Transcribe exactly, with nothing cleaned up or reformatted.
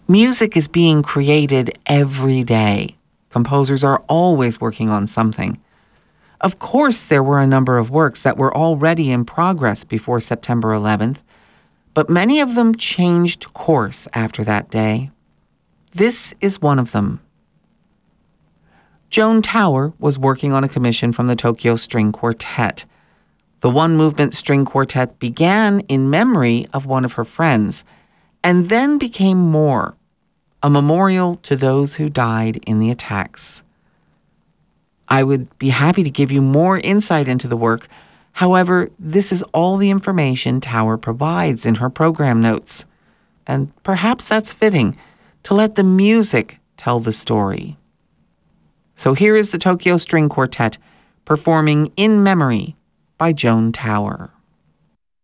Music is being created every day. Composers are always working on something. Of course, there were a number of works that were already in progress before September eleventh, but many of them changed course after that day. This is one of them. Joan Tower was working on a commission from the Tokyo String Quartet. The one-movement string quartet began in memory of one of her friends, and then became more, a memorial to those who died in the attacks. I would be happy to give you more insight into the work. However, this is all the information Tower provides in her program notes. And perhaps that's fitting, to let the music tell the story. So here is the Tokyo String Quartet performing In Memory by Joan Tower.